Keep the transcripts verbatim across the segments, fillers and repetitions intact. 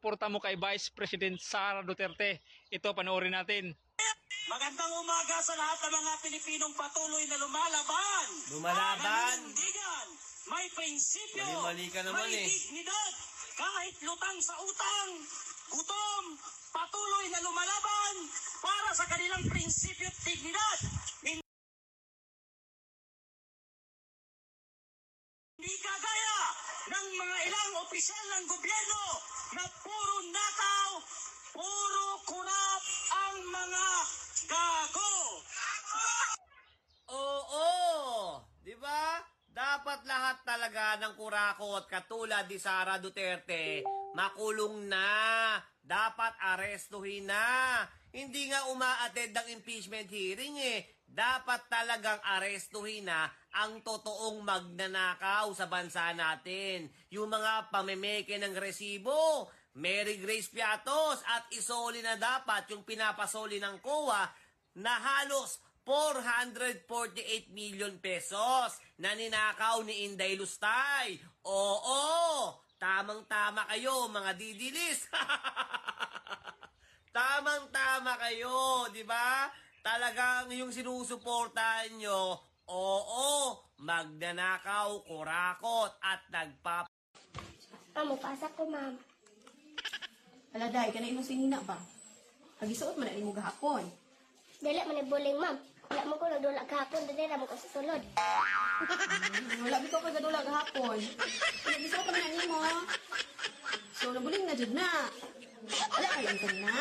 suporta mo kay Vice President Sara Duterte? Ito, panoorin natin. Magandang umaga sa lahat ng mga Pilipinong patuloy na lumalaban. Lumalaban? Nanindigan, may prinsipyo, Mali-mali ka naman may eh. dignidad, kahit lutang sa utang, gutom, patuloy na lumalaban para sa kanilang prinsipyo at dignidad. Hindi kagaya ng mga ilang opisyal ng gobyerno na puro nakaw, puro kurap ang mga gago. Oo, di ba? Dapat lahat talaga ng kurakot katulad ni Sara Duterte makulong na. Dapat arestuhin na. Hindi nga uma-attend ng impeachment hearing eh. Dapat talagang arestuhin na ang totoong magnanakaw sa bansa natin. Yung mga pamemeke ng resibo, Mary Grace Piatos at isoli na dapat yung pinapasoli ng C O A na halos four hundred forty-eight million pesos na ninakaw ni Inday Lustay. Oo, tamang-tama kayo mga didilis. Tamang-tama kayo, di ba? Talagang yung sinusuportahan nyo, oo, magnanakaw, kurakot, at nagpap... Amo, pasak ko, ma'am. Aladay, ka na imong sinina ba? Hagisuot man na imong gahapon. Dili man ibuling, ma'am. Wala mo ko nagdulak kahapon, dili mo ko sa sulod. Hmm, wala bitaw ka gadula gahapon. Hagisuot man na imo. So, nabuling na jud na. Wala kayong na?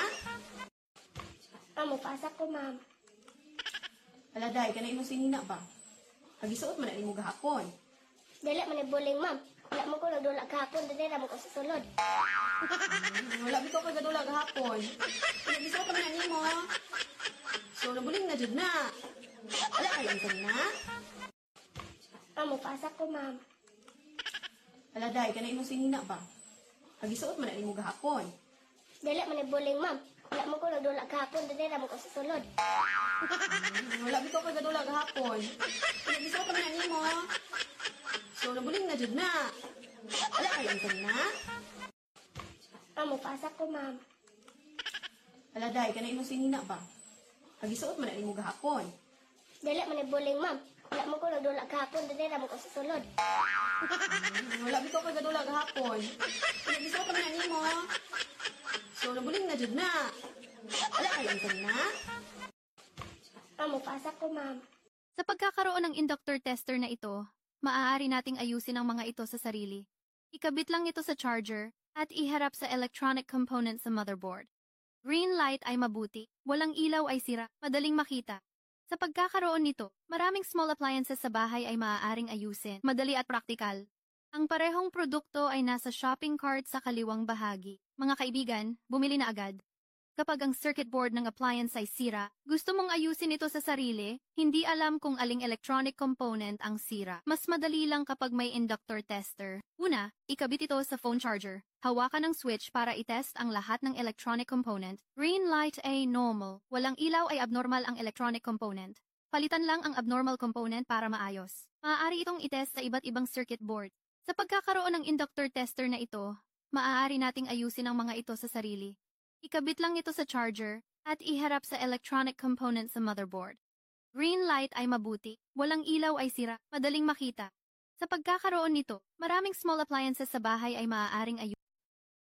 Amo, pasak ko, ma'am. Aladay, ka na imong sinina ba? Hagisuot man na imong gahapon. Dili man ibuling, ma'am. Wala mo ko nagdulak kahapon, dili mo ko sa sulod. Hmm, wala bitaw ka gadula gahapon. Hagisuot man na imo. So, nabuling na jud na. Wala kayong na? Amo, pasak ko, ma'am. Aladay, ka na imong sinina ba? Hagisuot man na imong gahapon. Dili man ibuling, ma'am. Wala mo ko nagdulak kahapon, dili mo ko sa sulod. Hmm, wala bitaw ka gadula gahapon. Hagisuot man na imo. So, nabuling na jud na. Wala kayong na? Amo, pasak ko, ma'am. Aladay, ka na imong sinina ba? Hagisuot man na imong gahapon. Dili man ibuling, ma'am. Wala mo ko nagdulak kahapon, dili mo ko sa sulod. Hmm, wala bitaw ka gadula gahapon. Hagisuot man na imo. So, nabuling na jud na. Wala kayong na? Amo, pasak ko, ma'am. Sa pagkakaroon ng inductor tester na ito, maaari nating ayusin ang mga ito sa sarili. Ikabit lang ito sa charger at iharap sa electronic component sa motherboard. Green light ay mabuti, walang ilaw ay sira, madaling makita. Sa pagkakaroon nito, maraming small appliances sa bahay ay maaaring ayusin, madali at praktikal. Ang parehong produkto ay nasa shopping cart sa kaliwang bahagi. Mga kaibigan, bumili na agad. Kapag ang circuit board ng appliance ay sira, gusto mong ayusin ito sa sarili, hindi alam kung aling electronic component ang sira. Mas madali lang kapag may inductor tester. Una, ikabit ito sa phone charger. Hawakan ang switch para itest ang lahat ng electronic component. Green light ay normal. Walang ilaw ay abnormal ang electronic component. Palitan lang ang abnormal component para maayos. Maaari itong itest sa iba't ibang circuit board. Sa pagkakaroon ng inductor tester na ito, maaari nating ayusin ang mga ito sa sarili. Ikabit lang ito sa charger at iharap sa electronic component sa motherboard. Green light ay mabuti, walang ilaw ay sira, madaling makita. Sa pagkakaroon nito, maraming small appliances sa bahay ay maaaring ayusin.